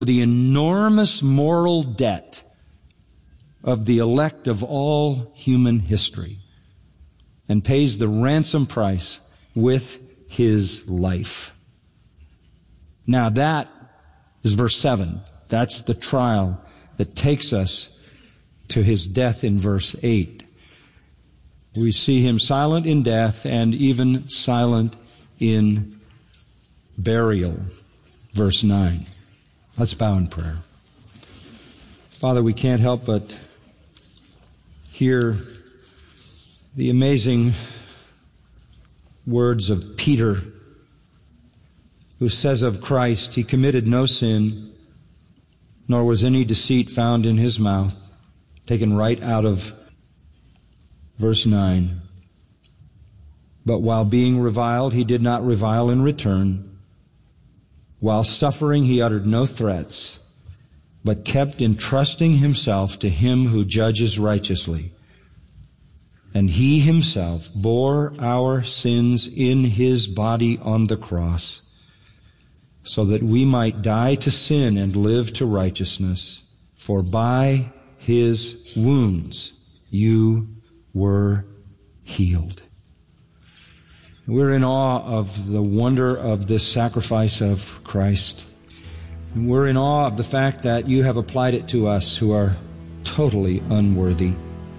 the enormous moral debt of the elect of all human history and pays the ransom price with his life. Now that is verse 7. That's the trial that takes us to his death in verse 8. We see him silent in death and even silent in burial. Verse 9. Let's bow in prayer. Father, we can't help but hear the amazing words of Peter, who says of Christ, he committed no sin, nor was any deceit found in his mouth, taken right out of verse 9. But while being reviled, he did not revile in return. While suffering, he uttered no threats, but kept entrusting himself to him who judges righteously. And he himself bore our sins in his body on the cross, so that we might die to sin and live to righteousness. For by his wounds you were healed. We're in awe of the wonder of this sacrifice of Christ. And we're in awe of the fact that you have applied it to us who are totally unworthy.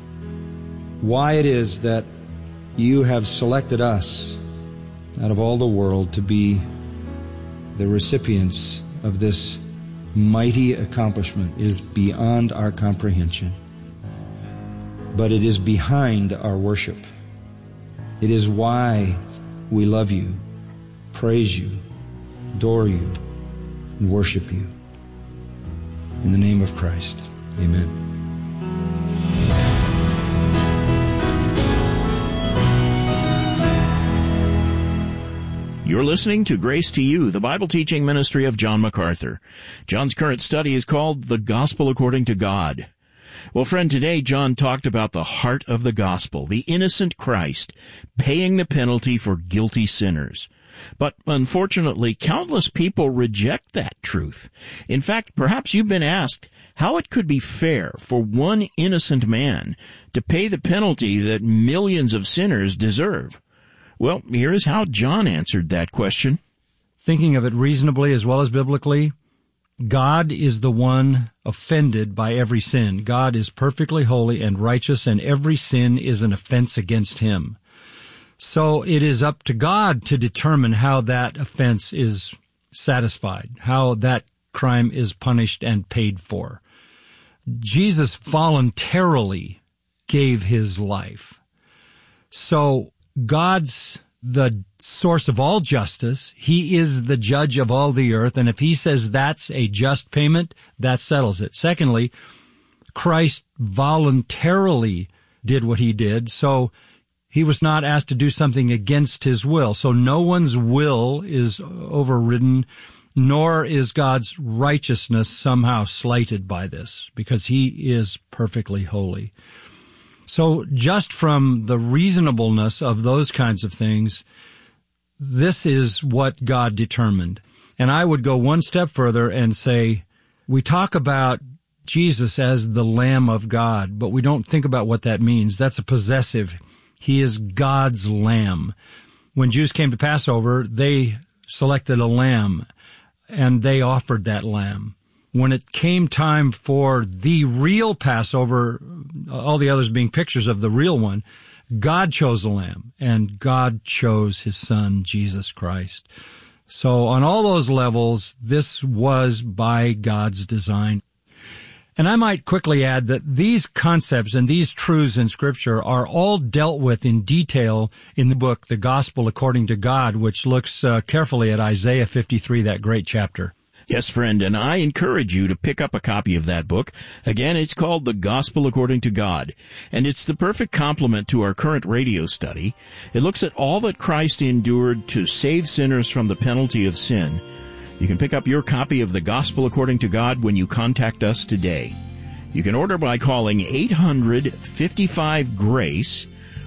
Why it is that you have selected us out of all the world to be the recipients of this mighty accomplishment is beyond our comprehension. But it is behind our worship. It is why we love you, praise you, adore you, and worship you. In the name of Christ, amen. You're listening to Grace to You, the Bible teaching ministry of John MacArthur. John's current study is called The Gospel According to God. Well, friend, today John talked about the heart of the gospel, the innocent Christ, paying the penalty for guilty sinners. But unfortunately, countless people reject that truth. In fact, perhaps you've been asked how it could be fair for one innocent man to pay the penalty that millions of sinners deserve. Well, here is how John answered that question. Thinking of it reasonably as well as biblically, God is the one offended by every sin. God is perfectly holy and righteous, and every sin is an offense against him. So it is up to God to determine how that offense is satisfied, how that crime is punished and paid for. Jesus voluntarily gave his life. So God's the source of all justice. He is the judge of all the earth. And if he says that's a just payment, that settles it. Secondly, Christ voluntarily did what he did. So he was not asked to do something against his will. So no one's will is overridden, nor is God's righteousness somehow slighted by this, because he is perfectly holy. So just from the reasonableness of those kinds of things, this is what God determined. And I would go one step further and say, we talk about Jesus as the Lamb of God, but we don't think about what that means. That's a possessive. He is God's Lamb. When Jews came to Passover, they selected a lamb, and they offered that lamb. When it came time for the real Passover, all the others being pictures of the real one, God chose a lamb, and God chose his son, Jesus Christ. So on all those levels, this was by God's design. And I might quickly add that these concepts and these truths in Scripture are all dealt with in detail in the book, The Gospel According to God, which looks carefully at Isaiah 53, that great chapter. Yes, friend, and I encourage you to pick up a copy of that book. Again, it's called The Gospel According to God, and it's the perfect complement to our current radio study. It looks at all that Christ endured to save sinners from the penalty of sin. You can pick up your copy of The Gospel According to God when you contact us today. You can order by calling 855-GRACE,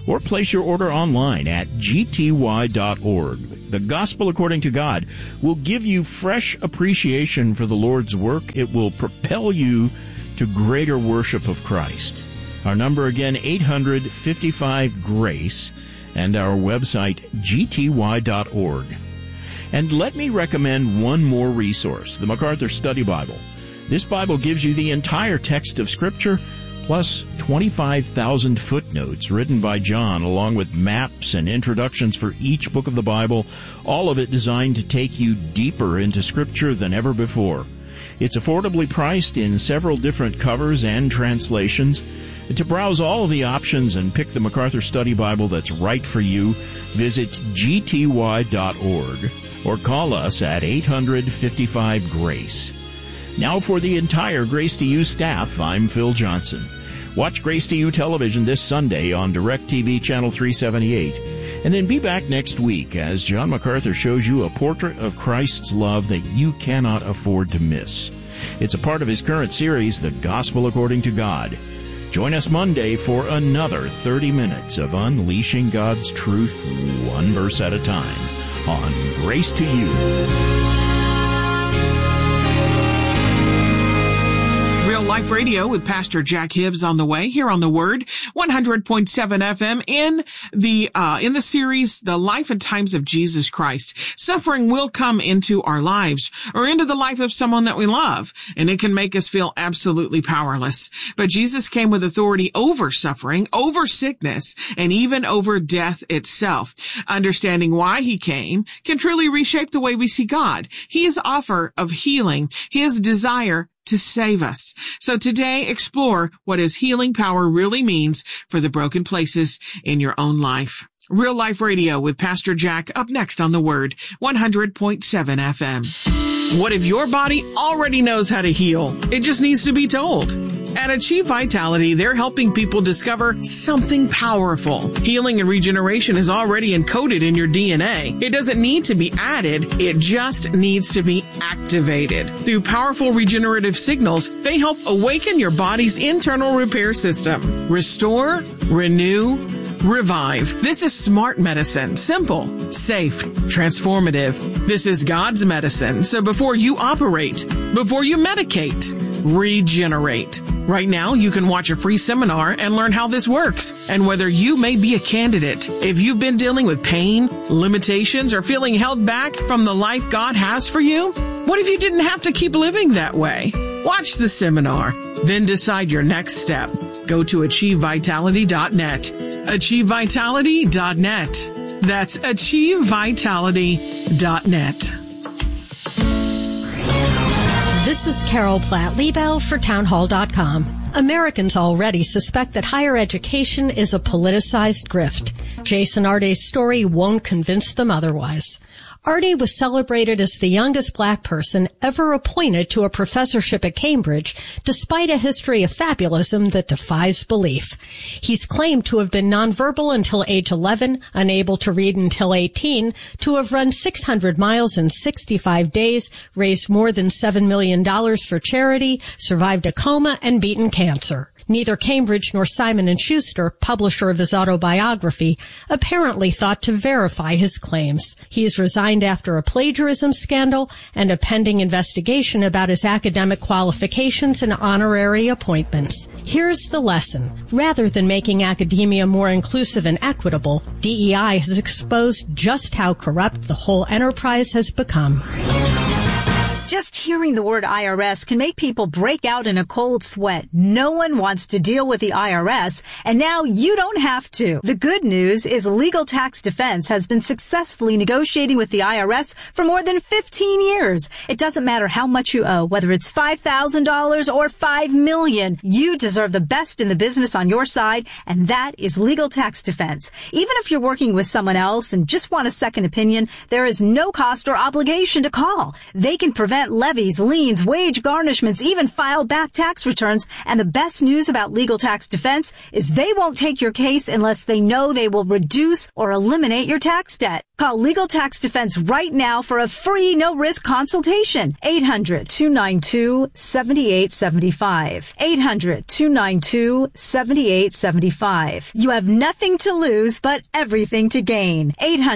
or place your order online at gty.org. The Gospel According to God will give you fresh appreciation for the Lord's work. It will propel you to greater worship of Christ. Our number again, 855-GRACE, and our website, gty.org. And let me recommend one more resource, the MacArthur Study Bible. This Bible gives you the entire text of Scripture, plus 25,000 footnotes written by John, along with maps and introductions for each book of the Bible, all of it designed to take you deeper into Scripture than ever before. It's affordably priced in several different covers and translations. To browse all of the options and pick the MacArthur Study Bible that's right for you, visit gty.org or call us at 855-GRACE. Now for the entire Grace to You staff, I'm Phil Johnson. Watch Grace to You television this Sunday on DirecTV Channel 378. And then be back next week as John MacArthur shows you a portrait of Christ's love that you cannot afford to miss. It's a part of his current series, The Gospel According to God. Join us Monday for another 30 minutes of unleashing God's truth one verse at a time on Grace to You. Real Life Radio with Pastor Jack Hibbs on the way here on the Word, 100.7 FM in the series, The Life and Times of Jesus Christ. Suffering will come into our lives or into the life of someone that we love, and it can make us feel absolutely powerless. But Jesus came with authority over suffering, over sickness, and even over death itself. Understanding why he came can truly reshape the way we see God. His offer of healing, his desire to save us. So today, explore what his healing power really means for the broken places in your own life. Real Life Radio with Pastor Jack up next on the Word, 100.7 FM. What if your body already knows how to heal? It just needs to be told. At Achieve Vitality, they're helping people discover something powerful. Healing and regeneration is already encoded in your DNA. It doesn't need to be added. It just needs to be activated. Through powerful regenerative signals, they help awaken your body's internal repair system. Restore, renew, revive. This is smart medicine. Simple, safe, transformative. This is God's medicine. So before you operate, before you medicate, regenerate. Right now, you can watch a free seminar and learn how this works and whether you may be a candidate. If you've been dealing with pain, limitations, or feeling held back from the life God has for you, what if you didn't have to keep living that way? Watch the seminar, then decide your next step. Go to AchieveVitality.net. AchieveVitality.net. That's AchieveVitality.net. This is Carol Platt-Liebau for townhall.com. Americans already suspect that higher education is a politicized grift. Jason Arde's story won't convince them otherwise. Arde was celebrated as the youngest black person ever appointed to a professorship at Cambridge, despite a history of fabulism that defies belief. He's claimed to have been nonverbal until age 11, unable to read until 18, to have run 600 miles in 65 days, raised more than $7 million for charity, survived a coma, and beaten cancer. Neither Cambridge nor Simon & Schuster, publisher of his autobiography, apparently thought to verify his claims. He has resigned after a plagiarism scandal and a pending investigation about his academic qualifications and honorary appointments. Here's the lesson. Rather than making academia more inclusive and equitable, DEI has exposed just how corrupt the whole enterprise has become. Just hearing the word IRS can make people break out in a cold sweat. No one wants to deal with the IRS, and now you don't have to. The good news is Legal Tax Defense has been successfully negotiating with the IRS for more than 15 years. It doesn't matter how much you owe, whether it's $5,000 or $5 million. You deserve the best in the business on your side, and that is Legal Tax Defense. Even if you're working with someone else and just want a second opinion, there is no cost or obligation to call. They can prevent prevent levies, liens, wage garnishments, even file back tax returns. And the best news about Legal Tax Defense is they won't take your case unless they know they will reduce or eliminate your tax debt. Call Legal Tax Defense right now for a free no-risk consultation. 800-292-7875. 800-292-7875. You have nothing to lose but everything to gain.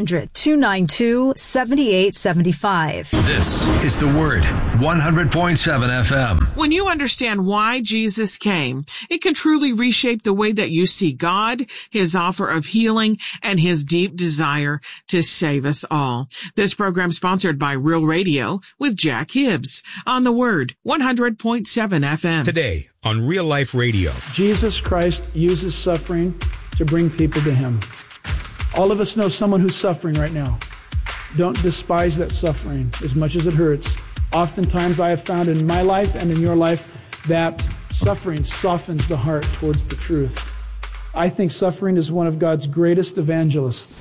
800-292-7875. This is The Word, 100.7 FM. When you understand why Jesus came, it can truly reshape the way that you see God, His offer of healing, and His deep desire to save us all. This program sponsored by Real Radio with Jack Hibbs on The Word, 100.7 FM. Today on Real Life Radio. Jesus Christ uses suffering to bring people to Him. All of us know someone who's suffering right now. Don't despise that suffering as much as it hurts. Oftentimes I have found in my life and in your life that suffering softens the heart towards the truth. I think suffering is one of God's greatest evangelists.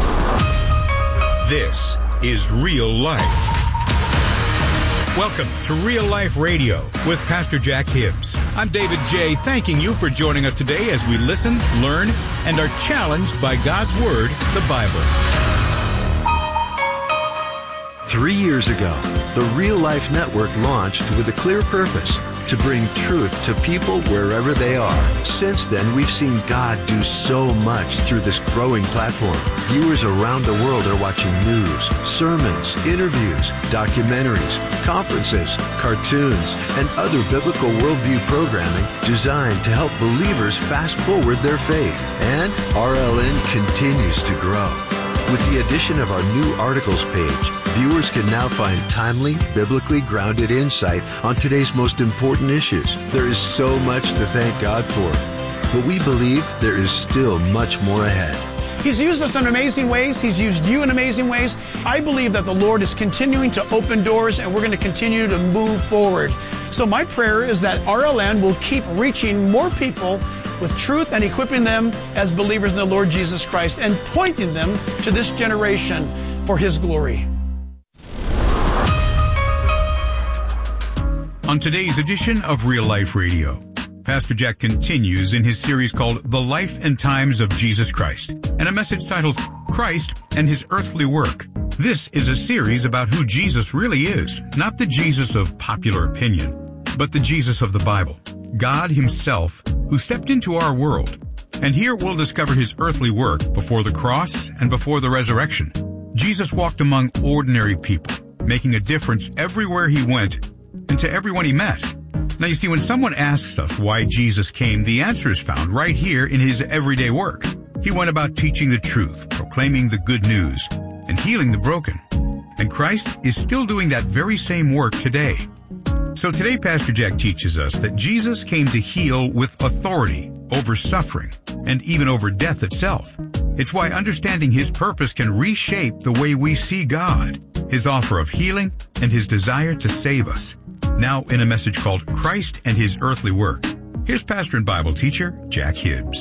This is Real Life. Welcome to Real Life Radio with Pastor Jack Hibbs. I'm David J., thanking you for joining us today as we listen, learn, and are challenged by God's Word, the Bible. 3 years ago, the Real Life Network launched with a clear purpose: to bring truth to people wherever they are. Since then, we've seen God do so much through this growing platform. Viewers around the world are watching news, sermons, interviews, documentaries, conferences, cartoons, and other biblical worldview programming designed to help believers fast forward their faith. And RLN continues to grow. With the addition of our new articles page, viewers can now find timely, biblically grounded insight on today's most important issues. There is so much to thank God for, but we believe there is still much more ahead. He's used us in amazing ways. He's used you in amazing ways. I believe that the Lord is continuing to open doors, and we're going to continue to move forward. So my prayer is that RLN will keep reaching more people with truth and equipping them as believers in the Lord Jesus Christ and pointing them to this generation for His glory. On today's edition of Real Life Radio, Pastor Jack continues in his series called The Life and Times of Jesus Christ, and a message titled Christ and His Earthly Work. This is a series about who Jesus really is, not the Jesus of popular opinion, but the Jesus of the Bible, God Himself, who stepped into our world. And here we'll discover His earthly work before the cross and before the resurrection. Jesus walked among ordinary people, making a difference everywhere He went and to everyone He met. Now you see, when someone asks us why Jesus came, the answer is found right here in His everyday work. He went about teaching the truth, proclaiming the good news, and healing the broken. And Christ is still doing that very same work today. So today, Pastor Jack teaches us that Jesus came to heal with authority over suffering and even over death itself. It's why understanding His purpose can reshape the way we see God, His offer of healing, and His desire to save us. Now in a message called Christ and His Earthly Work, here's pastor and Bible teacher Jack Hibbs.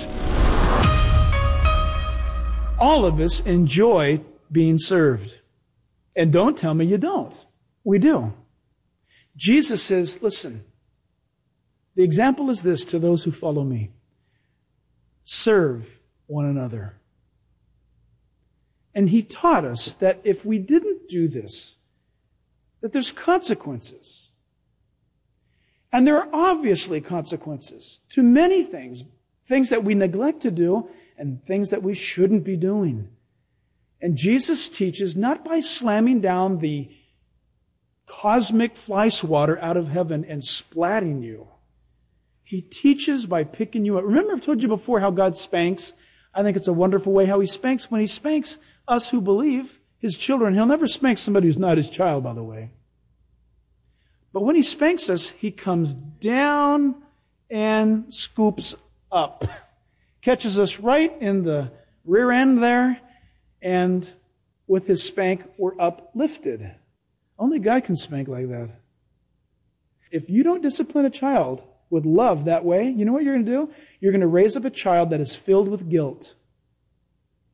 All of us enjoy being served. And don't tell me you don't. We do. Jesus says, listen, the example is this to those who follow me. Serve one another. And He taught us that if we didn't do this, that there's consequences. And there are obviously consequences to many things, things that we neglect to do and things that we shouldn't be doing. And Jesus teaches not by slamming down the cosmic fly swatter out of heaven and splatting you. He teaches by picking you up. Remember, I've told you before how God spanks. I think it's a wonderful way how He spanks. When He spanks us who believe, His children, He'll never spank somebody who's not His child, by the way. But when He spanks us, He comes down and scoops up. Catches us right in the rear end there, and with His spank, we're uplifted. Only God can spank like that. If you don't discipline a child with love that way, you know what you're going to do? You're going to raise up a child that is filled with guilt.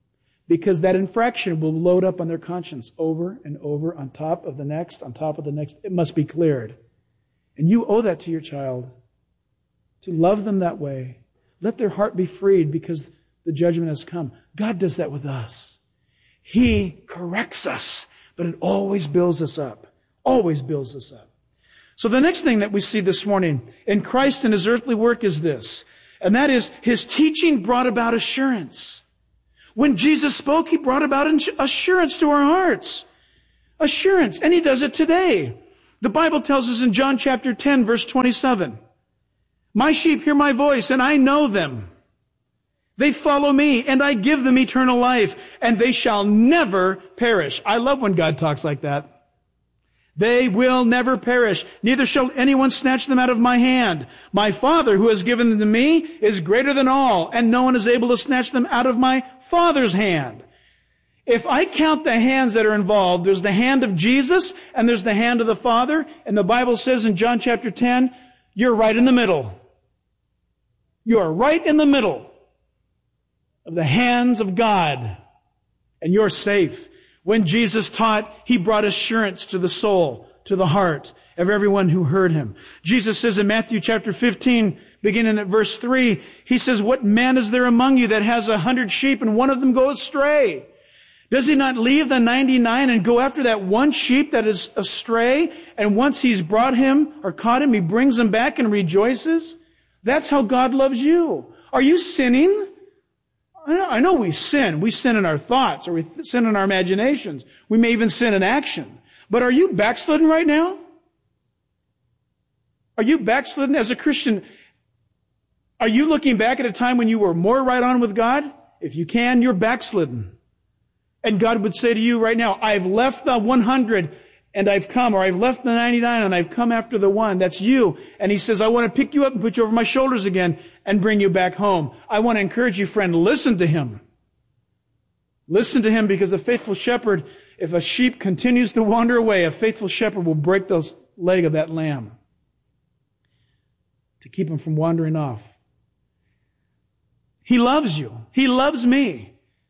because that infraction will load up on their conscience over and over on top of the next, on top of the next. It must be cleared. And you owe that to your child, to love them that way. Let their heart be freed because the judgment has come. God does that with us. He corrects us, but it always builds us up. Always builds us up. So the next thing that we see this morning in Christ and His earthly work is this, and that is His teaching brought about assurance. When Jesus spoke, He brought about assurance to our hearts. Assurance. And He does it today. The Bible tells us in John chapter 10, verse 27, "My sheep hear my voice, and I know them. They follow me, and I give them eternal life, and they shall never perish." I love when God talks like that. They will never perish, neither shall anyone snatch them out of my hand. My Father, who has given them to me, is greater than all, and no one is able to snatch them out of my Father's hand. If I count the hands that are involved, there's the hand of Jesus, and there's the hand of the Father, and the Bible says in John chapter 10, you're right in the middle. You are right in the middle of the hands of God, and you're safe. When Jesus taught, He brought assurance to the soul, to the heart of everyone who heard Him. Jesus says in Matthew chapter 15, beginning at verse 3, He says, "What man is there among you that has 100 sheep and one of them goes astray? Does he not leave the 99 and go after that one sheep that is astray? And once he's brought him or caught him, He brings him back and rejoices?" That's how God loves you. Are you sinning? I know we sin. We sin in our thoughts, or we sin in our imaginations. We may even sin in action. But are you backslidden right now? Are you backslidden as a Christian? Are you looking back at a time when you were more right on with God? If you can, you're backslidden. And God would say to you right now, I've left the 100 and I've come, or I've left the 99 and I've come after the one. That's you. And He says, I want to pick you up and put you over my shoulders again and bring you back home. I want to encourage you, friend, listen to Him. Listen to Him, because a faithful shepherd, if a sheep continues to wander away, a faithful shepherd will break the leg of that lamb to keep him from wandering off. He loves you. He loves me.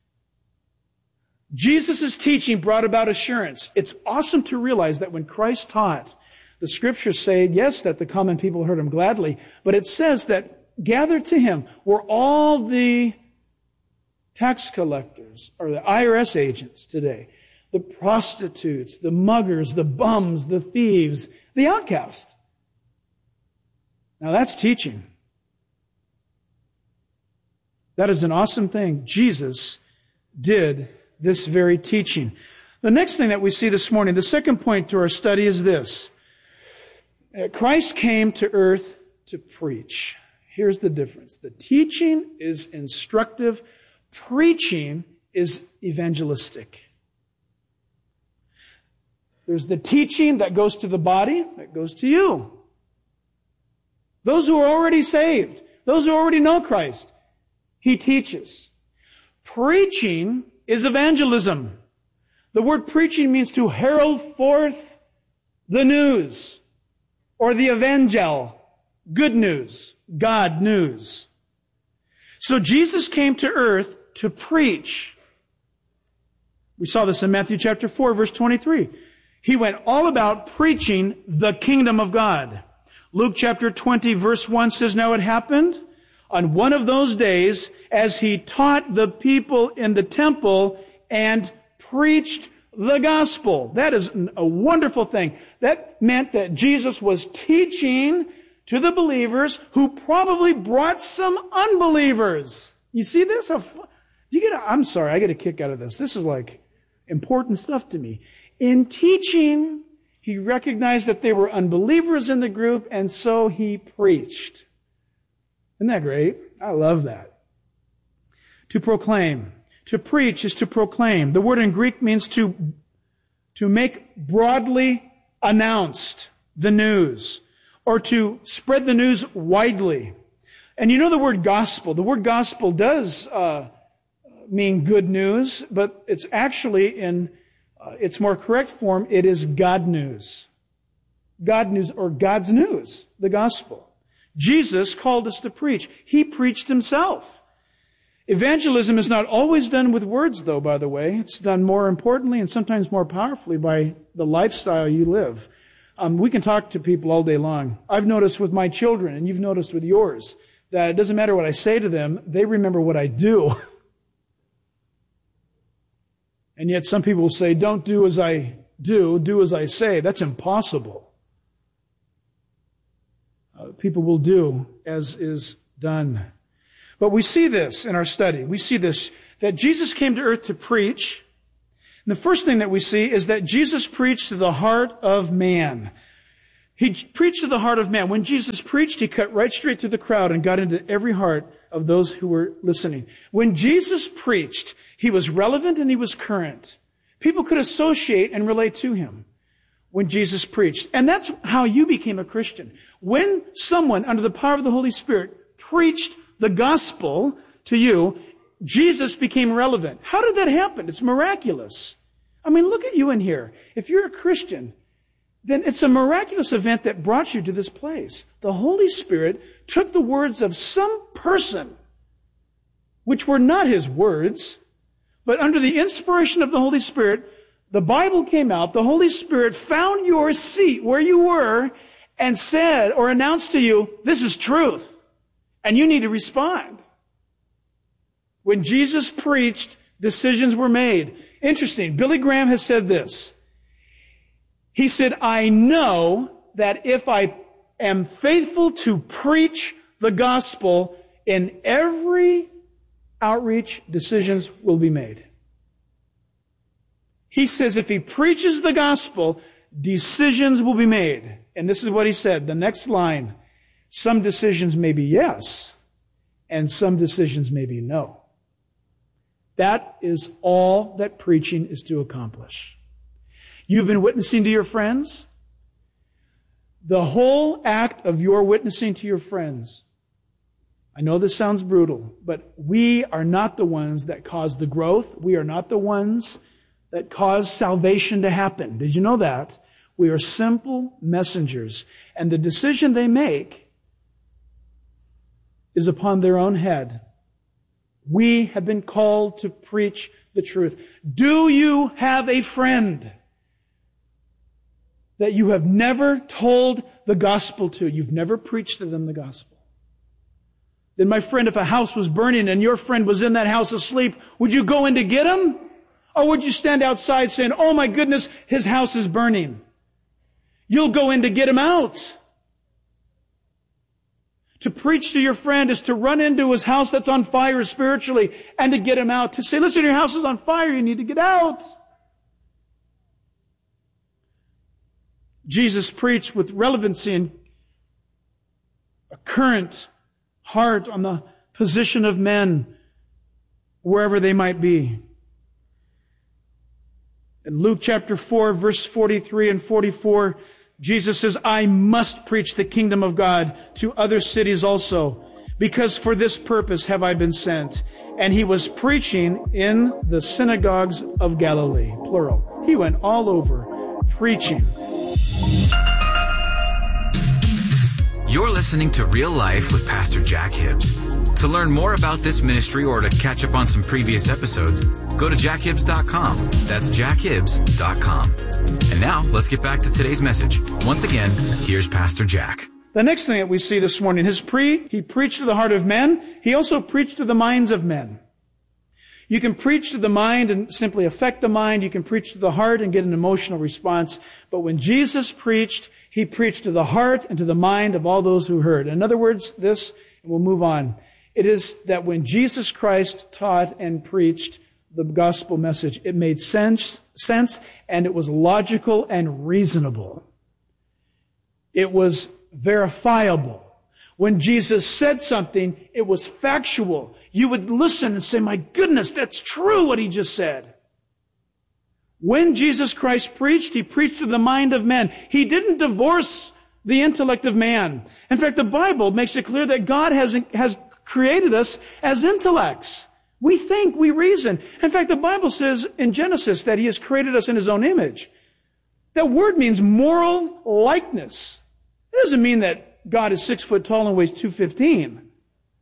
Jesus' teaching brought about assurance. It's awesome to realize that when Christ taught, the Scriptures say, yes, that the common people heard Him gladly, but it says that gathered to Him were all the tax collectors, or the IRS agents today, the prostitutes, the muggers, the bums, the thieves, the outcasts. Now that's teaching. That is an awesome thing. Jesus did this very teaching. The next thing that we see this morning, the second point to our study, is this. Christ came to earth to preach. Here's the difference. The teaching is instructive. Preaching is evangelistic. There's the teaching that goes to the body, that goes to you. Those who are already saved, those who already know Christ, He teaches. Preaching is evangelism. The word preaching means to herald forth the news, or the evangel, good news, God news. So Jesus came to earth to preach. We saw this in Matthew chapter 4, verse 23. He went all about preaching the kingdom of God. Luke chapter 20, verse 1 says, "Now it happened on one of those days, as He taught the people in the temple and preached the gospel." That is a wonderful thing. That meant that Jesus was teaching to the believers who probably brought some unbelievers. You see this? I'm sorry, I get a kick out of this. This is like important stuff to me. In teaching, He recognized that there were unbelievers in the group, and so He preached. Isn't that great? I love that. To proclaim. To preach is to proclaim. The word in Greek means to make broadly announced the news, or to spread the news widely. And you know the word gospel. The word gospel does mean good news, but it's actually in its more correct form, it is God news. God news, or God's news, the gospel. Jesus called us to preach. He preached Himself. Evangelism is not always done with words, though, by the way. It's done more importantly and sometimes more powerfully by the lifestyle you live. We can talk to people all day long. I've noticed with my children, and you've noticed with yours, that it doesn't matter what I say to them, they remember what I do. And yet some people will say, don't do as I do as I say. That's impossible. People will do as is done. But we see this in our study. We see this, that Jesus came to earth to preach. And the first thing that we see is that Jesus preached to the heart of man. He preached to the heart of man. When Jesus preached, he cut right straight through the crowd and got into every heart of those who were listening. When Jesus preached, he was relevant and he was current. People could associate and relate to him when Jesus preached. And that's how you became a Christian. When someone, under the power of the Holy Spirit, preached the gospel to you, Jesus became relevant. How did that happen? It's miraculous. I mean, look at you in here. If you're a Christian, then it's a miraculous event that brought you to this place. The Holy Spirit took the words of some person, which were not his words, but under the inspiration of the Holy Spirit, the Bible came out, the Holy Spirit found your seat where you were and said or announced to you, this is truth, and you need to respond. When Jesus preached, decisions were made. Interesting. Billy Graham has said this. He said, I know that if I am faithful to preach the gospel, in every outreach, decisions will be made. He says if he preaches the gospel, decisions will be made. And this is what he said, the next line. Some decisions may be yes, and some decisions may be no. That is all that preaching is to accomplish. You've been witnessing to your friends. The whole act of your witnessing to your friends, I know this sounds brutal, but we are not the ones that cause the growth. We are not the ones that cause salvation to happen. Did you know that? We are simple messengers. And the decision they make is upon their own head. We have been called to preach the truth. Do you have a friend that you have never told the gospel to? You've never preached to them the gospel. Then, my friend, if a house was burning and your friend was in that house asleep, would you go in to get him? Or would you stand outside saying, oh my goodness, his house is burning? You'll go in to get him out. To preach to your friend is to run into his house that's on fire spiritually and to get him out. To say, listen, your house is on fire, you need to get out. Jesus preached with relevancy and a current heart on the position of men, wherever they might be. In Luke chapter 4, verse 43 and 44, Jesus says, I must preach the kingdom of God to other cities also, because for this purpose have I been sent. And he was preaching in the synagogues of Galilee, plural. He went all over preaching. You're listening to Real Life with Pastor Jack Hibbs. To learn more about this ministry or to catch up on some previous episodes, go to jackhibbs.com. That's jackhibbs.com. And now, let's get back to today's message. Once again, here's Pastor Jack. The next thing that we see this morning, he preached to the heart of men. He also preached to the minds of men. You can preach to the mind and simply affect the mind. You can preach to the heart and get an emotional response. But when Jesus preached, he preached to the heart and to the mind of all those who heard. In other words, this, and we'll move on. It is that when Jesus Christ taught and preached the gospel message, it made sense, and it was logical and reasonable. It was verifiable. When Jesus said something, it was factual. You would listen and say, my goodness, that's true what he just said. When Jesus Christ preached, he preached to the mind of men. He didn't divorce the intellect of man. In fact, the Bible makes it clear that God has created us as intellects. We think, we reason. In fact, the Bible says in Genesis that he has created us in his own image. That word means moral likeness. It doesn't mean that God is 6 foot tall and weighs 215.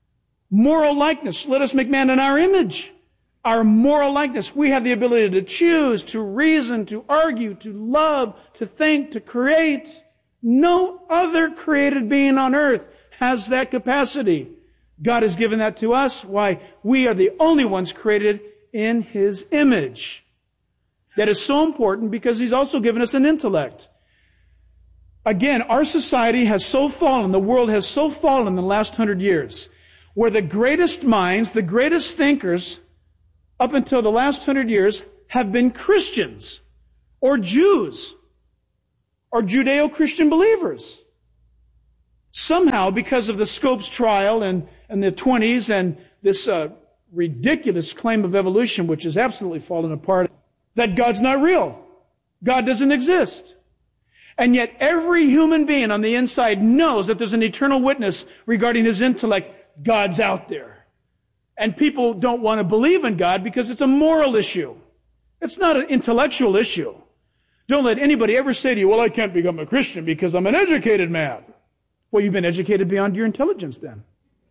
Moral likeness. Let us make man in our image. Our moral likeness. We have the ability to choose, to reason, to argue, to love, to think, to create. No other created being on earth has that capacity. God has given that to us. Why? We are the only ones created in His image. That is so important because He's also given us an intellect. Again, our society has so fallen, the world has so fallen in the last 100 years, where the greatest minds, the greatest thinkers, up until the last 100 years, have been Christians, or Jews, or Judeo-Christian believers. Somehow, because of the Scopes trial in the 20s and this ridiculous claim of evolution, which has absolutely fallen apart, that God's not real. God doesn't exist. And yet every human being on the inside knows that there's an eternal witness regarding his intellect. God's out there. And people don't want to believe in God because it's a moral issue. It's not an intellectual issue. Don't let anybody ever say to you, well, I can't become a Christian because I'm an educated man. Well, you've been educated beyond your intelligence then.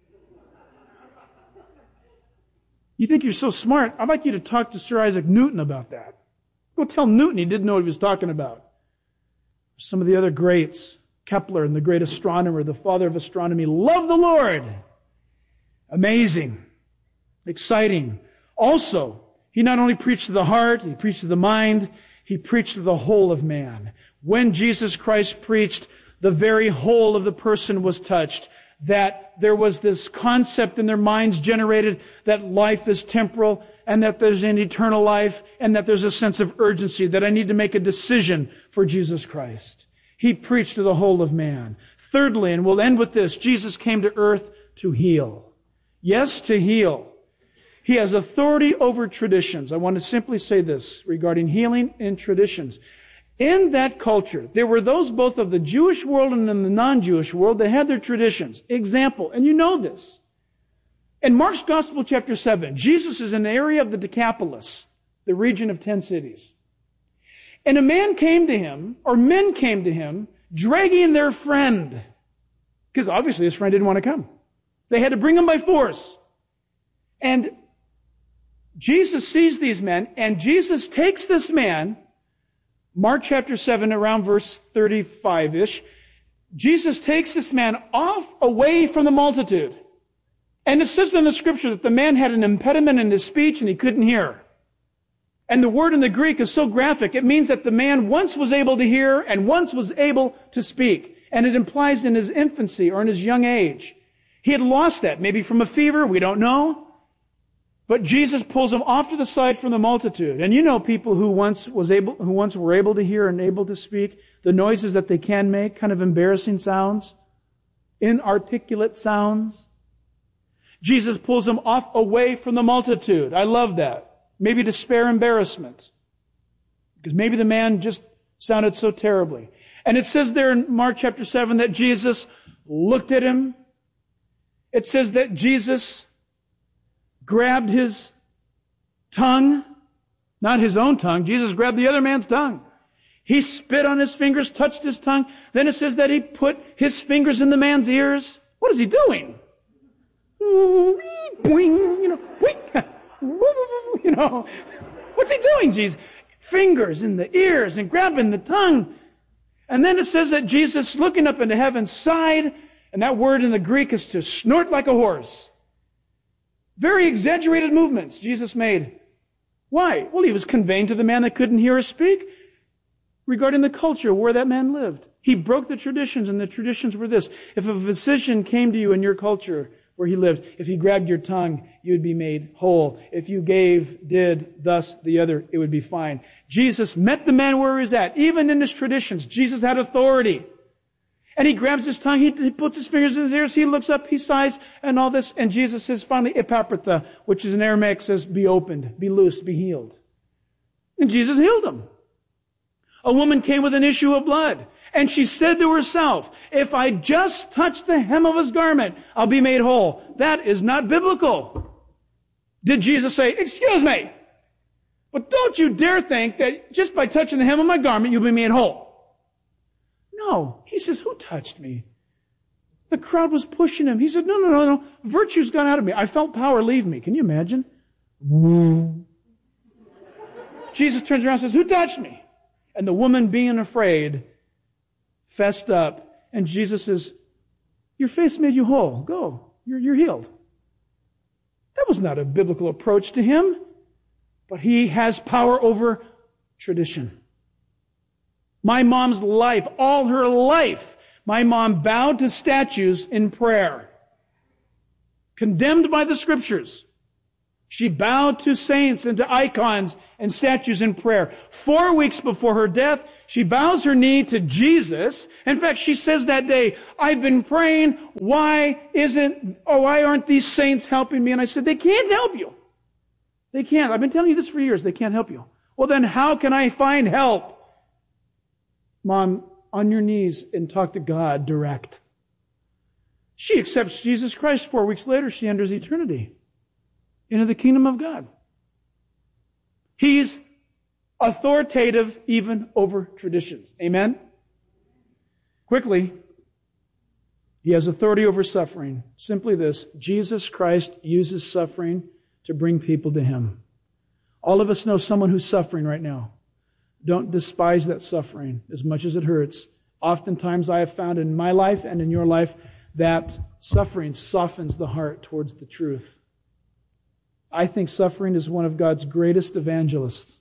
You think you're so smart? I'd like you to talk to Sir Isaac Newton about that. Go tell Newton he didn't know what he was talking about. Some of the other greats, Kepler and the great astronomer, the father of astronomy, love the Lord. Amazing. Exciting. Also, he not only preached to the heart, he preached to the mind, he preached to the whole of man. When Jesus Christ preached, the very whole of the person was touched. That there was this concept in their minds generated that life is temporal and that there's an eternal life and that there's a sense of urgency that I need to make a decision for Jesus Christ. He preached to the whole of man. Thirdly, and we'll end with this, Jesus came to earth to heal. Yes, to heal. He has authority over traditions. I want to simply say this regarding healing and traditions. In that culture, there were those both of the Jewish world and in the non-Jewish world that had their traditions. Example, and you know this. In Mark's Gospel, chapter 7, Jesus is in the area of the Decapolis, the region of 10 cities. And a man came to him, or men came to him, dragging their friend. Because obviously his friend didn't want to come. They had to bring him by force. And Jesus sees these men, and Jesus takes this man, Mark chapter 7, around verse 35-ish, Jesus takes this man off away from the multitude. And it says in the scripture that the man had an impediment in his speech and he couldn't hear. And the word in the Greek is so graphic, it means that the man once was able to hear and once was able to speak. And it implies in his infancy or in his young age. He had lost that, maybe from a fever, we don't know. But Jesus pulls him off to the side from the multitude. And you know people who once were able to hear and able to speak, the noises that they can make, kind of embarrassing sounds, inarticulate sounds. Jesus pulls him off away from the multitude. I love that. Maybe to spare embarrassment. Because maybe the man just sounded so terribly. And it says there in Mark chapter 7 that Jesus looked at him. It says that Jesus grabbed his tongue, not his own tongue. Jesus grabbed the other man's tongue. He spit on his fingers, touched his tongue. Then it says that he put his fingers in the man's ears. What is he doing? What's he doing, Jesus? Fingers in the ears and grabbing the tongue. And then it says that Jesus, looking up into heaven, sighed, and that word in the Greek is to snort like a horse. Very exaggerated movements Jesus made. Why? Well, he was conveying to the man that couldn't hear or speak regarding the culture where that man lived. He broke the traditions, and the traditions were this. If a physician came to you in your culture where he lived, if he grabbed your tongue, you would be made whole. If you did, thus, the other, it would be fine. Jesus met the man where he was at. Even in his traditions, Jesus had authority. And he grabs his tongue, he puts his fingers in his ears, he looks up, he sighs, and all this. And Jesus says, finally, epapratha, which is in Aramaic, says, be opened, be loosed, be healed. And Jesus healed him. A woman came with an issue of blood. And she said to herself, if I just touch the hem of his garment, I'll be made whole. That is not biblical. Did Jesus say, excuse me, but don't you dare think that just by touching the hem of my garment, you'll be made whole? No. He says, who touched me? The crowd was pushing him. He said, no. Virtue's gone out of me. I felt power leave me. Can you imagine? Jesus turns around and says, who touched me? And the woman, being afraid, fessed up. And Jesus says, your faith made you whole. Go. You're healed. That was not a biblical approach to him. But he has power over tradition. My mom's life, all her life, my mom bowed to statues in prayer. Condemned by the Scriptures. She bowed to saints and to icons and statues in prayer. 4 weeks before her death, she bows her knee to Jesus. In fact, she says that day, I've been praying, why aren't these saints helping me? And I said, they can't help you. They can't. I've been telling you this for years. They can't help you. Well, then how can I find help? Mom, on your knees and talk to God direct. She accepts Jesus Christ. 4 weeks later, she enters eternity into the kingdom of God. He's authoritative even over traditions. Amen? Quickly, he has authority over suffering. Simply this, Jesus Christ uses suffering to bring people to him. All of us know someone who's suffering right now. Don't despise that suffering as much as it hurts. Oftentimes I have found in my life and in your life that suffering softens the heart towards the truth. I think suffering is one of God's greatest evangelists.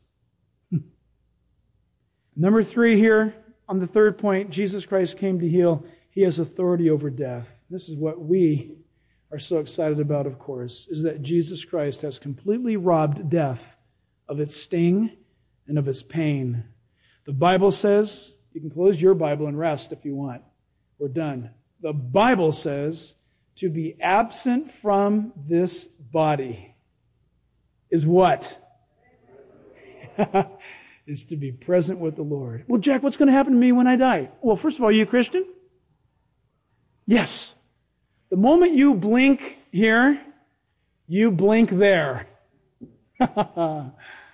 Number 3 here, on the third point, Jesus Christ came to heal. He has authority over death. This is what we are so excited about, of course, is that Jesus Christ has completely robbed death of its sting and of its pain. The Bible says, you can close your Bible and rest if you want. We're done. The Bible says to be absent from this body is what? Is to be present with the Lord. Well, Jack, what's going to happen to me when I die? Well, first of all, are you a Christian? Yes. The moment you blink here, you blink there. Wow.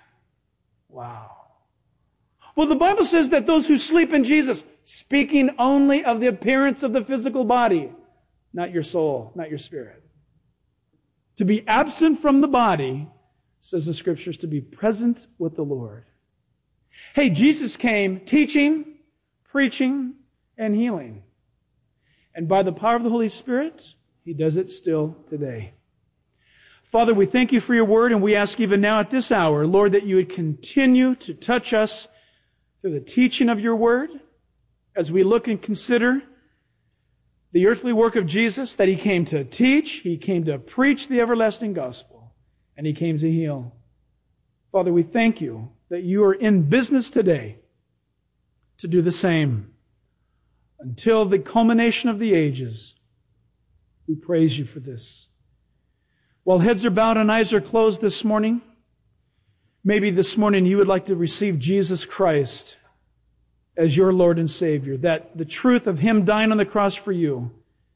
Well, the Bible says that those who sleep in Jesus, speaking only of the appearance of the physical body, not your soul, not your spirit. To be absent from the body, says the Scriptures, to be present with the Lord. Hey, Jesus came teaching, preaching, and healing. And by the power of the Holy Spirit, He does it still today. Father, we thank You for Your Word, and we ask even now at this hour, Lord, that You would continue to touch us through the teaching of Your Word as we look and consider the earthly work of Jesus, that He came to teach, He came to preach the everlasting gospel, and He came to heal. Father, we thank You that You are in business today to do the same. Until the culmination of the ages, we praise You for this. While heads are bowed and eyes are closed this morning, maybe this morning you would like to receive Jesus Christ as your Lord and Savior, that the truth of Him dying on the cross for you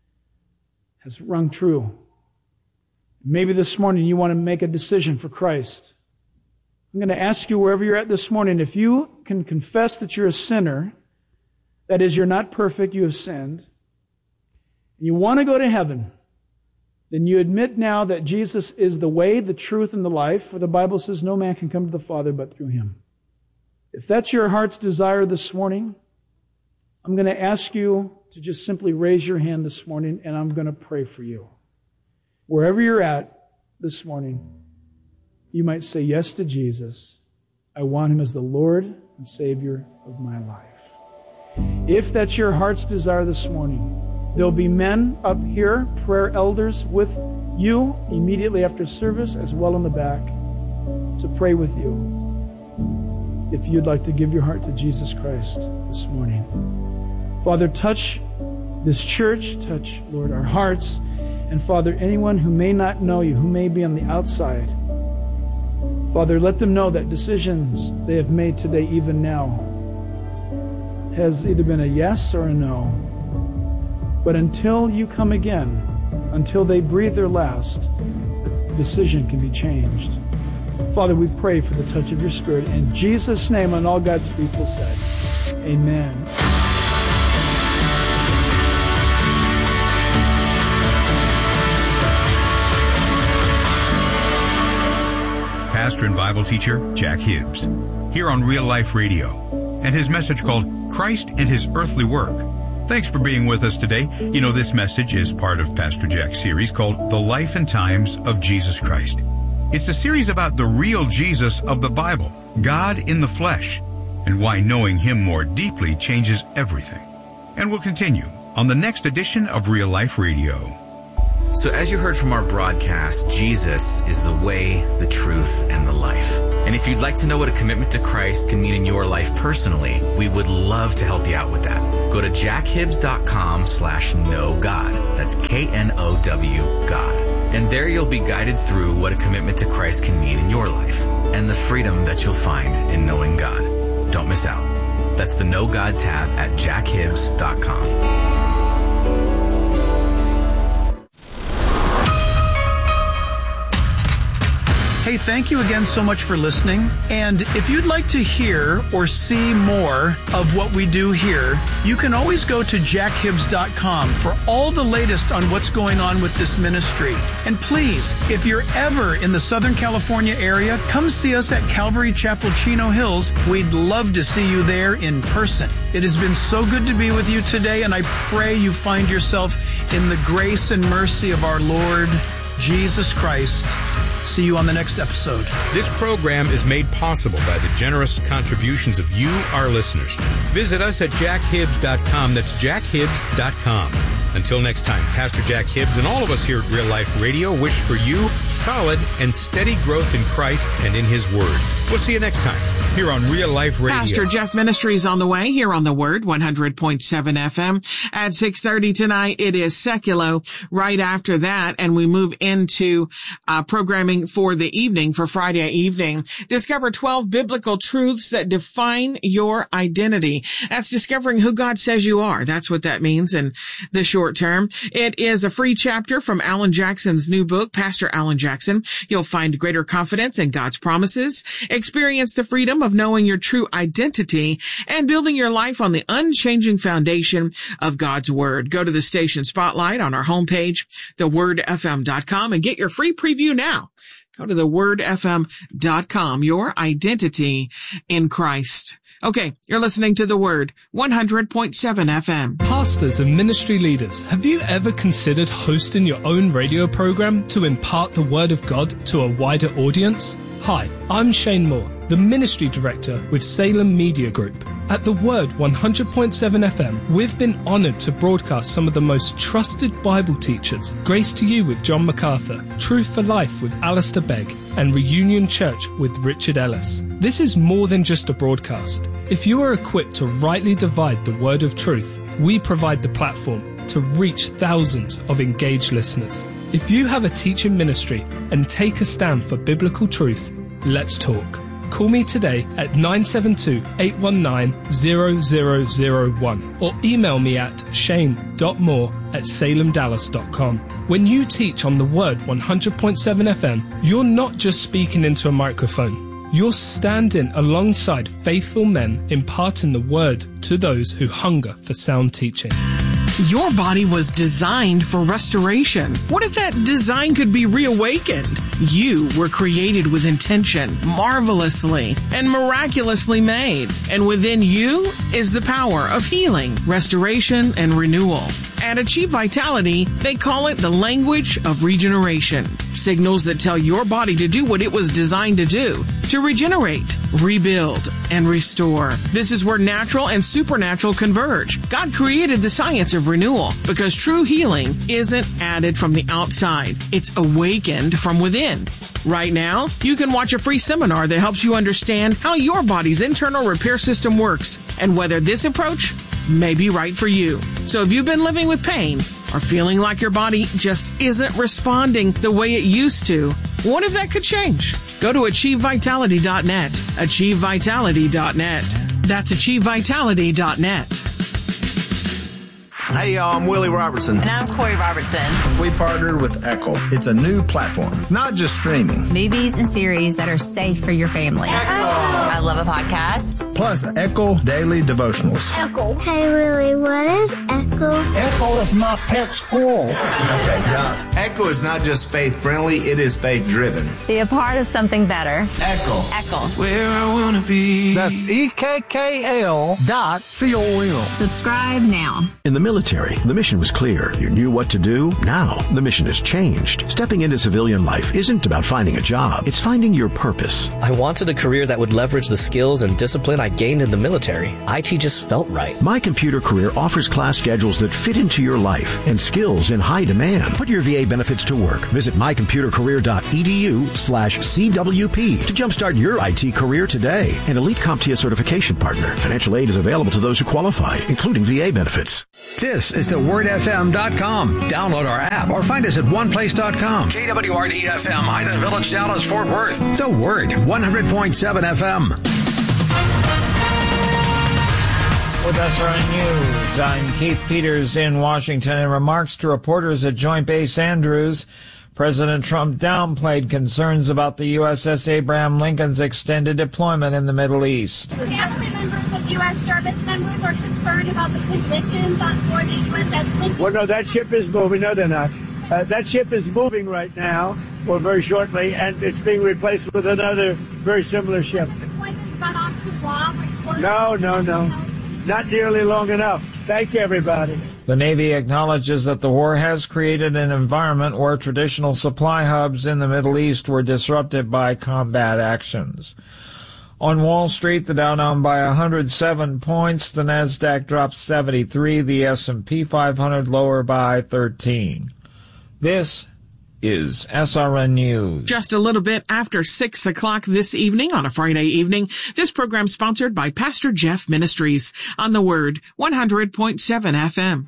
has rung true. Maybe this morning you want to make a decision for Christ. I'm going to ask you wherever you're at this morning, if you can confess that you're a sinner, that is, you're not perfect, you have sinned, and you want to go to heaven, then you admit now that Jesus is the way, the truth, and the life, for the Bible says no man can come to the Father but through Him. If that's your heart's desire this morning, I'm going to ask you to just simply raise your hand this morning, and I'm going to pray for you. Wherever you're at this morning, you might say yes to Jesus. I want Him as the Lord and Savior of my life. If that's your heart's desire this morning, there'll be men up here, prayer elders, with you immediately after service, as well in the back, to pray with you if you'd like to give your heart to Jesus Christ this morning. Father, touch this church, touch, Lord, our hearts, and Father, anyone who may not know You, who may be on the outside, Father, let them know that decisions they have made today, even now, has either been a yes or a no. But until You come again, until they breathe their last, the decision can be changed. Father, we pray for the touch of Your Spirit. In Jesus' name, and all God's people said, amen. pastor and Bible teacher Jack Hibbs, here on Real Life Radio, and his message called Christ and His Earthly Work. Thanks for being with us today. You know, this message is part of Pastor Jack's series called The Life and Times of Jesus Christ. It's a series about the real Jesus of the Bible, God in the flesh, and why knowing Him more deeply changes everything. And we'll continue on the next edition of Real Life Radio. So as you heard from our broadcast, Jesus is the way, the truth, and the life. And if you'd like to know what a commitment to Christ can mean in your life personally, we would love to help you out with that. Go to jackhibbs.com/knowgod. That's KNOW God. And there you'll be guided through what a commitment to Christ can mean in your life and the freedom that you'll find in knowing God. Don't miss out. That's the Know God tab at jackhibbs.com. Hey, thank you again so much for listening. And if you'd like to hear or see more of what we do here, you can always go to jackhibbs.com for all the latest on what's going on with this ministry. And please, if you're ever in the Southern California area, come see us at Calvary Chapel, Chino Hills. We'd love to see you there in person. It has been so good to be with you today, and I pray you find yourself in the grace and mercy of our Lord Jesus Christ. See you on the next episode. This program is made possible by the generous contributions of you, our listeners. Visit us at jackhibbs.com. That's jackhibbs.com. Until next time, Pastor Jack Hibbs and all of us here at Real Life Radio wish for you solid and steady growth in Christ and in His Word. We'll see you next time here on Real Life Radio. Pastor Jeff Ministries on the way here on the Word, 100.7 FM. At 6:30 tonight, it is Seculo. Right after that, and we move into programming for the evening, for Friday evening. Discover 12 biblical truths that define your identity. That's discovering who God says you are. That's what that means in the short term. It is a free chapter from Alan Jackson's new book, Pastor Alan Jackson. You'll find greater confidence in God's promises, experience the freedom of knowing your true identity, and building your life on the unchanging foundation of God's Word. Go to the station spotlight on our homepage, thewordfm.com, and get your free preview now. Go to thewordfm.com, your identity in Christ. Okay, you're listening to The Word, 100.7 FM. Pastors and ministry leaders, have you ever considered hosting your own radio program to impart the Word of God to a wider audience? Hi, I'm Shane Moore, the Ministry Director with Salem Media Group. At The Word 100.7 FM, we've been honored to broadcast some of the most trusted Bible teachers. Grace to You with John MacArthur, Truth for Life with Alistair Begg, and Reunion Church with Richard Ellis. This is more than just a broadcast. If you are equipped to rightly divide the word of truth, we provide the platform to reach thousands of engaged listeners. If you have a teaching ministry and take a stand for biblical truth, let's talk. Call me today at 972-819-0001 or email me at shane.moore@salemdallas.com. When you teach on the Word 100.7 FM, you're not just speaking into a microphone. You're standing alongside faithful men imparting the Word to those who hunger for sound teaching. Your body was designed for restoration. What if that design could be reawakened? You were created with intention, marvelously and miraculously made. And within you is the power of healing, restoration, and renewal. At Achieve Vitality, they call it the language of regeneration. Signals that tell your body to do what it was designed to do, to regenerate, rebuild, and restore. This is where natural and supernatural converge. God created the science of renewal because true healing isn't added from the outside. It's awakened from within. Right now, you can watch a free seminar that helps you understand how your body's internal repair system works and whether this approach may be right for you. So if you've been living with pain or feeling like your body just isn't responding the way it used to, what if that could change? Go to AchieveVitality.net. AchieveVitality.net. That's AchieveVitality.net. Hey, y'all, I'm Willie Robertson. And I'm Corey Robertson. We partnered with Echo. It's a new platform, not just streaming. Movies and series that are safe for your family. Echo. I love a podcast. plus Echo Daily Devotionals. Echo. Hey, Willie, what is Echo? Echo is my pet squirrel. Okay, now, Echo is not just faith-friendly, it is faith-driven. Be a part of something better. Echo. Echo. That's where I want to be. That's EKKL.com. Subscribe now. In the military, the mission was clear. You knew what to do. Now, the mission has changed. Stepping into civilian life isn't about finding a job. It's finding your purpose. I wanted a career that would leverage the skills and discipline I gained in the military. IT just felt right. My Computer Career offers class schedules that fit into your life and skills in high demand. Put your VA benefits to work. Visit mycomputercareer.edu/CWP to jumpstart your IT career today. An elite CompTIA certification partner. Financial aid is available to those who qualify, including VA benefits. This is thewordfm.com. Download our app or find us at oneplace.com. KWRD-FM, Highland Village, Dallas, Fort Worth. The Word, 100.7 FM. With SRN News, I'm Keith Peters in Washington. In remarks to reporters at Joint Base Andrews, President Trump downplayed concerns about the USS Abraham Lincoln's extended deployment in the Middle East. Family members of U.S. service members are concerned about the conditions on board the USS Lincoln. Well, no, that ship is moving. No, they're not. That ship is moving right now, or very shortly, and it's being replaced with another very similar ship. The deployment's gone on too long? No. Not nearly long enough. Thank you, everybody. The Navy acknowledges that the war has created an environment where traditional supply hubs in the Middle East were disrupted by combat actions. On Wall Street, the Dow down by 107 points, the Nasdaq dropped 73, the S&P 500 lower by 13. This is SRN News. Just a little bit after 6 o'clock this evening on a Friday evening. This program sponsored by Pastor Jeff Ministries on the Word, 100.7 FM.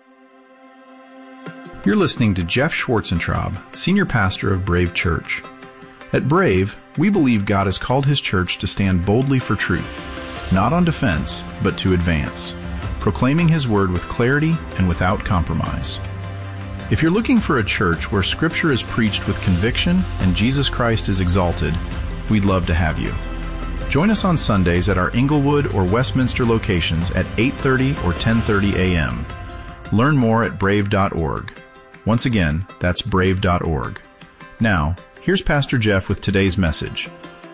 You're listening to Jeff Schwarzentraub, Senior Pastor of Brave Church. At Brave, we believe God has called His church to stand boldly for truth, not on defense, but to advance, proclaiming His word with clarity and without compromise. If you're looking for a church where Scripture is preached with conviction and Jesus Christ is exalted, we'd love to have you. Join us on Sundays at our Inglewood or Westminster locations at 8:30 or 10:30 a.m. Learn more at brave.org. Once again, that's brave.org. Now, here's Pastor Jeff with today's message.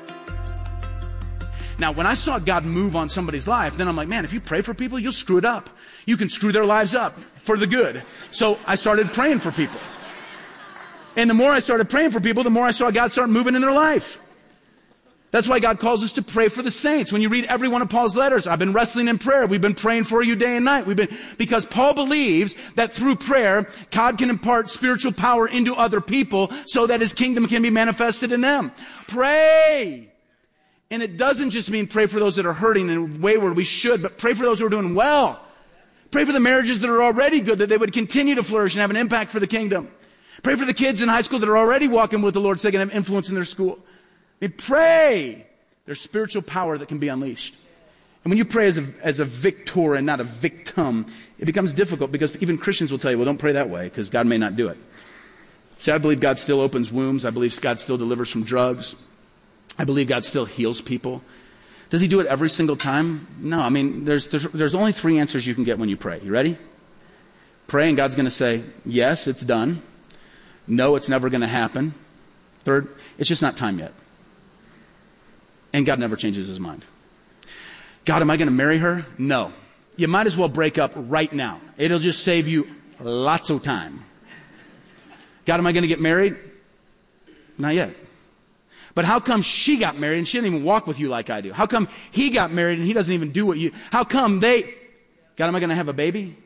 Now, when I saw God move on somebody's life, then I'm like, man, if you pray for people, you'll screw it up. You can screw their lives up for the good. So I started praying for people. And the more I started praying for people, the more I saw God start moving in their life. That's why God calls us to pray for the saints. When you read every one of Paul's letters, I've been wrestling in prayer. We've been praying for you day and night. Because Paul believes that through prayer, God can impart spiritual power into other people so that His kingdom can be manifested in them. Pray! And it doesn't just mean pray for those that are hurting and wayward. We should, but pray for those who are doing well. Pray for the marriages that are already good, that they would continue to flourish and have an impact for the kingdom. Pray for the kids in high school that are already walking with the Lord so they can have influence in their school. I mean, pray. There's spiritual power that can be unleashed. And when you pray as a victor and not a victim, it becomes difficult because even Christians will tell you, well, don't pray that way because God may not do it. See, I believe God still opens wombs. I believe God still delivers from drugs. I believe God still heals people. Does He do it every single time? No. I mean, there's only 3 answers you can get when you pray. You ready? Pray and God's going to say, yes, it's done. No, it's never going to happen. Third, it's just not time yet. And God never changes His mind. God, am I going to marry her? No. You might as well break up right now. It'll just save you lots of time. God, am I going to get married? Not yet. But how come she got married and she didn't even walk with you like I do? How come he got married and he doesn't even do what you... How come God, am I going to have a baby?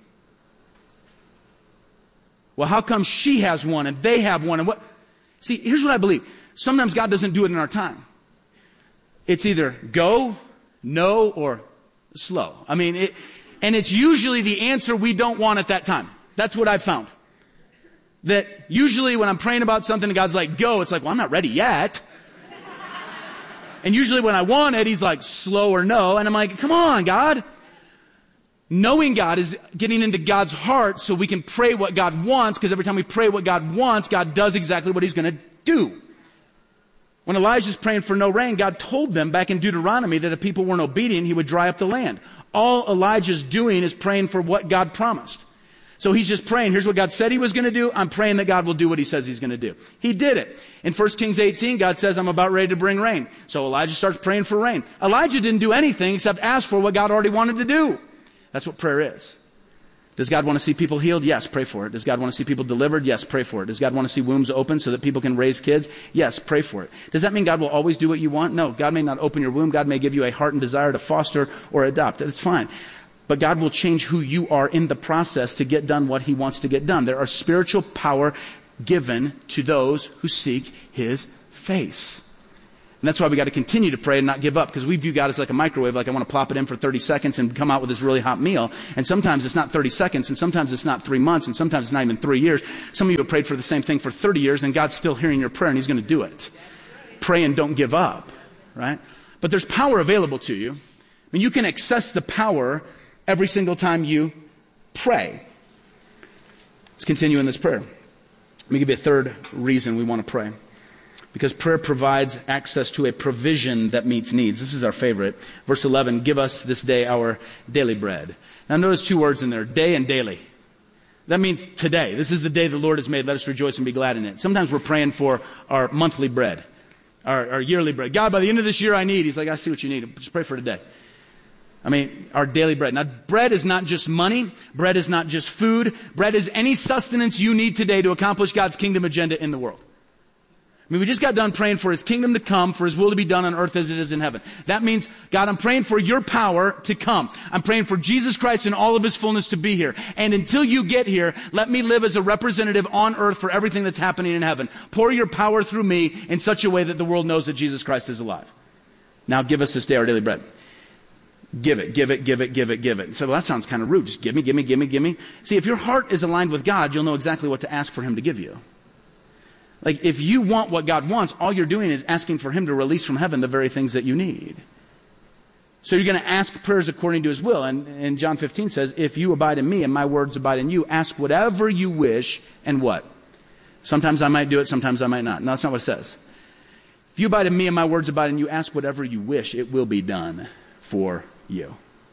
Well, how come she has one and they have one and what? See, here's what I believe. Sometimes God doesn't do it in our time. It's either go, no, or slow. I mean, and it's usually the answer we don't want at that time. That's what I've found. That usually when I'm praying about something and God's like, go, it's like, well, I'm not ready yet. And usually when I want it, He's like, slow or no. And I'm like, come on, God. Knowing God is getting into God's heart so we can pray what God wants, because every time we pray what God wants, God does exactly what He's going to do. When Elijah's praying for no rain, God told them back in Deuteronomy that if people weren't obedient, he would dry up the land. All Elijah's doing is praying for what God promised. So he's just praying, here's what God said he was going to do. I'm praying that God will do what he says he's going to do. He did it. In 1 Kings 18, God says, I'm about ready to bring rain. So Elijah starts praying for rain. Elijah didn't do anything except ask for what God already wanted to do. That's what prayer is. Does God want to see people healed? Yes, pray for it. Does God want to see people delivered? Yes, pray for it. Does God want to see wombs open so that people can raise kids? Yes, pray for it. Does that mean God will always do what you want? No, God may not open your womb. God may give you a heart and desire to foster or adopt. That's fine. But God will change who you are in the process to get done what he wants to get done. There are spiritual power given to those who seek his face. And that's why we got to continue to pray and not give up, because we view God as like a microwave, like I want to plop it in for 30 seconds and come out with this really hot meal. And sometimes it's not 30 seconds, and sometimes it's not 3 months, and sometimes it's not even 3 years. Some of you have prayed for the same thing for 30 years, and God's still hearing your prayer, and he's going to do it. Pray and don't give up, right? But there's power available to you. I mean, you can access the power every single time you pray. Let's continue in this prayer. Let me give you a third reason we want to pray. Because prayer provides access to a provision that meets needs. This is our favorite. Verse 11, give us this day our daily bread. Now notice 2 words in there, day and daily. That means today. This is the day the Lord has made. Let us rejoice and be glad in it. Sometimes we're praying for our monthly bread, our yearly bread. God, by the end of this year I need. He's like, I see what you need. Just pray for today. I mean, our daily bread. Now, bread is not just money. Bread is not just food. Bread is any sustenance you need today to accomplish God's kingdom agenda in the world. I mean, we just got done praying for his kingdom to come, for his will to be done on earth as it is in heaven. That means, God, I'm praying for your power to come. I'm praying for Jesus Christ in all of his fullness to be here. And until you get here, let me live as a representative on earth for everything that's happening in heaven. Pour your power through me in such a way that the world knows that Jesus Christ is alive. Now give us this day our daily bread. Give it, give it, give it, give it, give it. So, well, that sounds kind of rude. Just give me, give me, give me, give me. See, if your heart is aligned with God, you'll know exactly what to ask for him to give you. Like, if you want what God wants, all you're doing is asking for him to release from heaven the very things that you need. So you're going to ask prayers according to his will. And John 15 says, if you abide in me and my words abide in you, ask whatever you wish, and what? Sometimes I might do it, sometimes I might not. No, that's not what it says. If you abide in me and my words abide in you, ask whatever you wish, it will be done for you.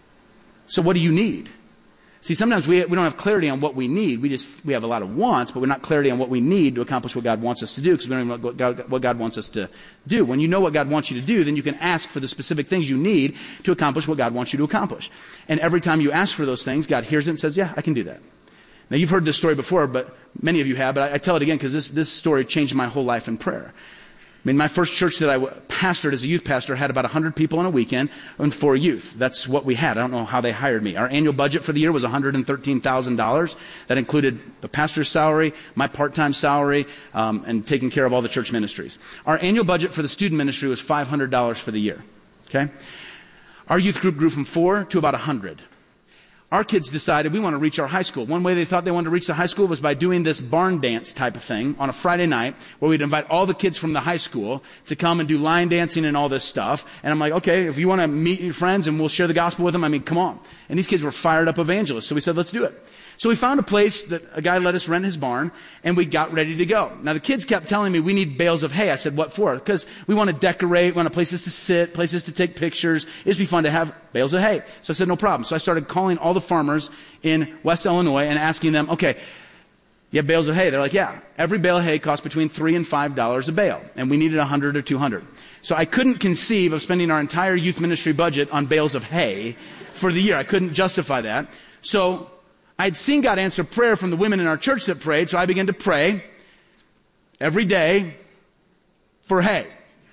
So what do you need? See, sometimes we don't have clarity on what we need. We have a lot of wants, but we're not clarity on what we need to accomplish what God wants us to do, because we don't even know what God wants us to do. When you know what God wants you to do, then you can ask for the specific things you need to accomplish what God wants you to accomplish. And every time you ask for those things, God hears it and says, yeah, I can do that. Now, you've heard this story before, but many of you have, but I tell it again because this story changed my whole life in prayer. I mean, my first church that I pastored as a youth pastor had about 100 people on a weekend and 4 youth. That's what we had. I don't know how they hired me. Our annual budget for the year was $113,000. That included the pastor's salary, my part-time salary, and taking care of all the church ministries. Our annual budget for the student ministry was $500 for the year. Okay? Our youth group grew from 4 to about 100. Our kids decided we want to reach our high school. One way they thought they wanted to reach the high school was by doing this barn dance type of thing on a Friday night where we'd invite all the kids from the high school to come and do line dancing and all this stuff. And I'm like, okay, if you want to meet your friends and we'll share the gospel with them, I mean, come on. And these kids were fired up evangelists. So we said, let's do it. So we found a place that a guy let us rent his barn, and we got ready to go. Now the kids kept telling me we need bales of hay. I said, what for? Because we want to decorate, we want places to sit, places to take pictures. It'd be fun to have bales of hay. So I said, no problem. So I started calling all the farmers in West Illinois and asking them, okay, you have bales of hay? They're like, yeah. Every bale of hay costs between $3 and $5 a bale, and we needed 100 or 200. So I couldn't conceive of spending our entire youth ministry budget on bales of hay for the year. I couldn't justify that. So I'd seen God answer prayer from the women in our church that prayed, so I began to pray every day for hay.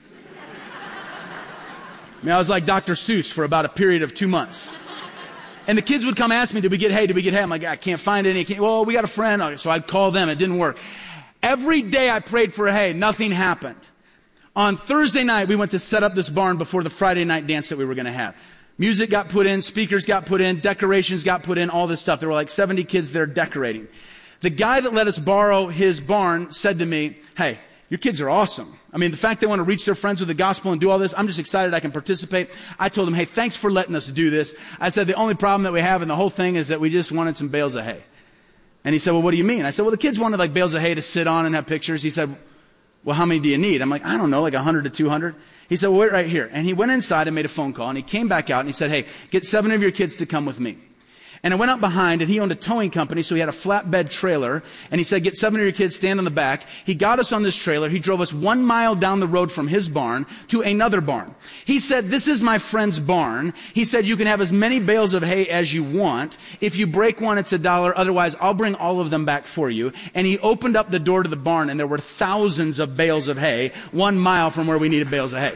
I mean, I was like Dr. Seuss for about a period of 2 months. And the kids would come ask me, did we get hay? Did we get hay? I'm like, I can't find any. Well, we got a friend. So I'd call them. It didn't work. Every day I prayed for hay. Nothing happened. On Thursday night, we went to set up this barn before the Friday night dance that we were going to have. Music got put in, speakers got put in, decorations got put in, all this stuff. There were like 70 kids there decorating. The guy that let us borrow his barn said to me, hey, your kids are awesome. I mean, the fact they want to reach their friends with the gospel and do all this, I'm just excited I can participate. I told him, hey, thanks for letting us do this. I said, the only problem that we have in the whole thing is that we just wanted some bales of hay. And he said, well, what do you mean? I said, well, the kids wanted like bales of hay to sit on and have pictures. He said, Well, how many do you need? I'm like, I don't know, like 100 to 200. He said, well, wait right here. And he went inside and made a phone call, and he came back out and he said, hey, get 7 of your kids to come with me. And I went out behind, and he owned a towing company, so he had a flatbed trailer. And he said, get 7 of your kids, stand on the back. He got us on this trailer. He drove us 1 mile down the road from his barn to another barn. He said, this is my friend's barn. He said, you can have as many bales of hay as you want. If you break one, it's $1. Otherwise, I'll bring all of them back for you. And he opened up the door to the barn, and there were thousands of bales of hay 1 mile from where we needed bales of hay.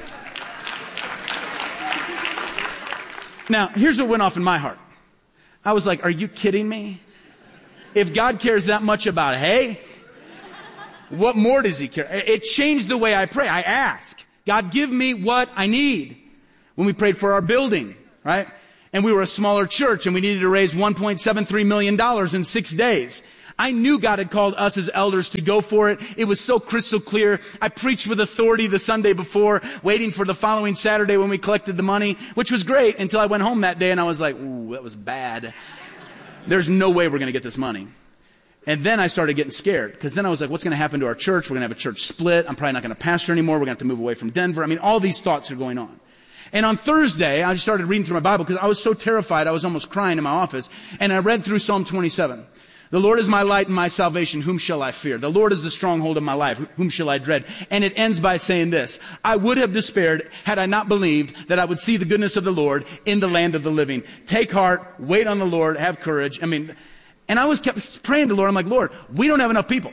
Now, here's what went off in my heart. I was like, are you kidding me? If God cares that much about hay, what more does he care? It changed the way I pray. I ask, God, give me what I need. When we prayed for our building, right? And we were a smaller church and we needed to raise $1.73 million in 6 days. I knew God had called us as elders to go for it. It was so crystal clear. I preached with authority the Sunday before, waiting for the following Saturday when we collected the money, which was great until I went home that day and I was like, ooh, that was bad. There's no way we're going to get this money. And then I started getting scared because then I was like, what's going to happen to our church? We're going to have a church split. I'm probably not going to pastor anymore. We're going to have to move away from Denver. I mean, all these thoughts are going on. And on Thursday, I started reading through my Bible because I was so terrified. I was almost crying in my office. And I read through Psalm 27. The Lord is my light and my salvation. Whom shall I fear? The Lord is the stronghold of my life. Whom shall I dread? And it ends by saying this. I would have despaired had I not believed that I would see the goodness of the Lord in the land of the living. Take heart, wait on the Lord, have courage. And I was kept praying to the Lord. I'm like, Lord, we don't have enough people.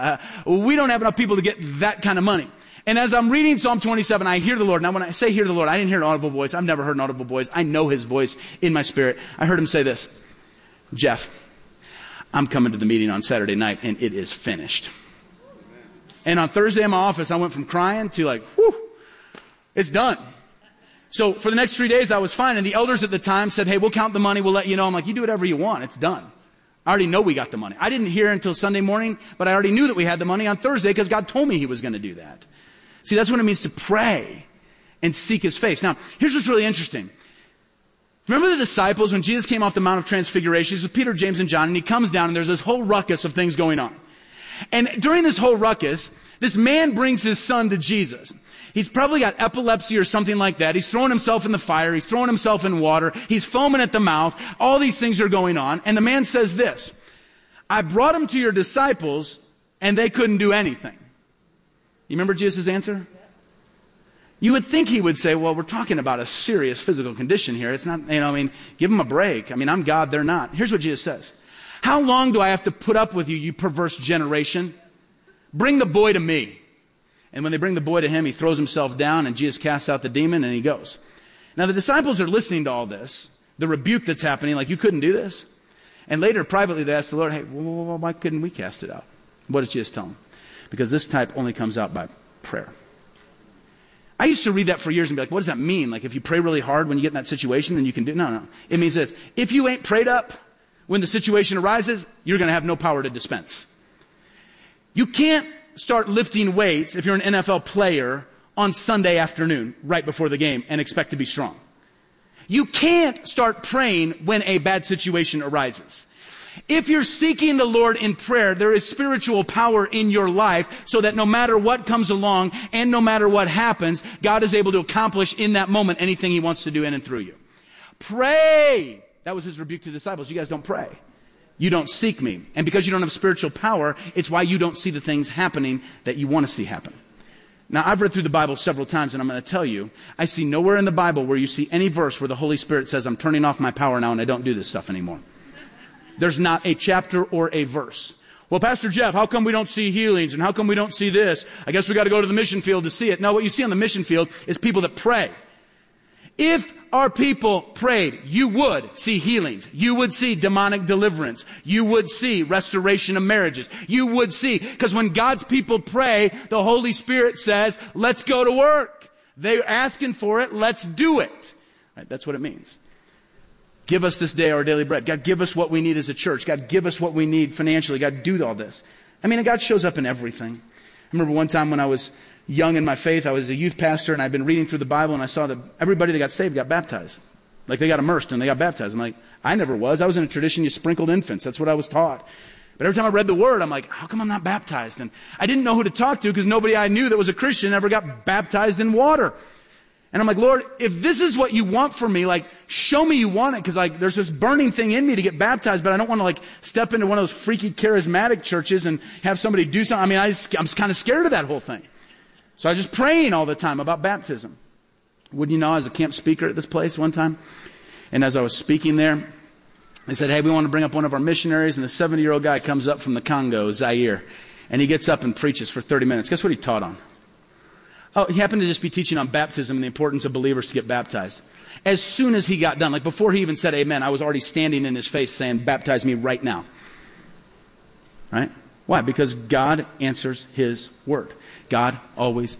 We don't have enough people to get that kind of money. And as I'm reading Psalm 27, I hear the Lord. Now when I say hear the Lord, I didn't hear an audible voice. I've never heard an audible voice. I know his voice in my spirit. I heard him say this. Jeff, I'm coming to the meeting on Saturday night and it is finished. And on Thursday in my office, I went from crying to like, whew, it's done. So for the next 3 days, I was fine. And the elders at the time said, hey, we'll count the money. We'll let you know. I'm like, you do whatever you want. It's done. I already know we got the money. I didn't hear until Sunday morning, but I already knew that we had the money on Thursday because God told me he was going to do that. See, that's what it means to pray and seek his face. Now, here's what's really interesting. Remember the disciples when Jesus came off the Mount of Transfiguration? He's with Peter, James, and John, and he comes down and there's this whole ruckus of things going on. And during this whole ruckus, this man brings his son to Jesus. He's probably got epilepsy or something like that. He's throwing himself in the fire. He's throwing himself in water. He's foaming at the mouth. All these things are going on. And the man says this, I brought him to your disciples and they couldn't do anything. You remember Jesus' answer? You would think he would say, well, we're talking about a serious physical condition here. It's not, give them a break. I'm God, they're not. Here's what Jesus says. How long do I have to put up with you, you perverse generation? Bring the boy to me. And when they bring the boy to him, he throws himself down and Jesus casts out the demon and he goes. Now the disciples are listening to all this, the rebuke that's happening, like you couldn't do this. And later, privately, they ask the Lord, hey, why couldn't we cast it out? What did Jesus tell them? Because this type only comes out by prayer. I used to read that for years and be like, what does that mean? Like if you pray really hard when you get in that situation, then you can do it. No. It means this. If you ain't prayed up when the situation arises, you're going to have no power to dispense. You can't start lifting weights if you're an NFL player on Sunday afternoon right before the game and expect to be strong. You can't start praying when a bad situation arises. If you're seeking the Lord in prayer, there is spiritual power in your life so that no matter what comes along and no matter what happens, God is able to accomplish in that moment anything he wants to do in and through you. Pray! That was his rebuke to the disciples. You guys don't pray. You don't seek me. And because you don't have spiritual power, it's why you don't see the things happening that you want to see happen. Now, I've read through the Bible several times, and I'm going to tell you, I see nowhere in the Bible where you see any verse where the Holy Spirit says, I'm turning off my power now and I don't do this stuff anymore. There's not a chapter or a verse. Well, Pastor Jeff, how come we don't see healings and how come we don't see this? I guess we got to go to the mission field to see it. No, what you see on the mission field is people that pray. If our people prayed, you would see healings. You would see demonic deliverance. You would see restoration of marriages. You would see, because when God's people pray, the Holy Spirit says, let's go to work. They're asking for it. Let's do it. Right, that's what it means. Give us this day our daily bread. God, give us what we need as a church. God, give us what we need financially. God, do all this. God shows up in everything. I remember one time when I was young in my faith, I was a youth pastor and I'd been reading through the Bible and I saw that everybody that got saved got baptized. Like they got immersed and they got baptized. I'm like, I never was. I was in a tradition you sprinkled infants. That's what I was taught. But every time I read the Word, I'm like, how come I'm not baptized? And I didn't know who to talk to because nobody I knew that was a Christian ever got baptized in water. And I'm like, Lord, if this is what you want for me, like, show me you want it. Because, like, there's this burning thing in me to get baptized, but I don't want to, like, step into one of those freaky charismatic churches and have somebody do something. I mean, I'm kind of scared of that whole thing. So I was just praying all the time about baptism. Wouldn't you know, I was a camp speaker at this place one time. And as I was speaking there, they said, hey, we want to bring up one of our missionaries. And the 70-year-old guy comes up from the Congo, Zaire. And he gets up and preaches for 30 minutes. Guess what he taught on? Oh, he happened to just be teaching on baptism and the importance of believers to get baptized. As soon as he got done, like before he even said amen, I was already standing in his face saying, baptize me right now. Right? Why? Because God answers His word. God always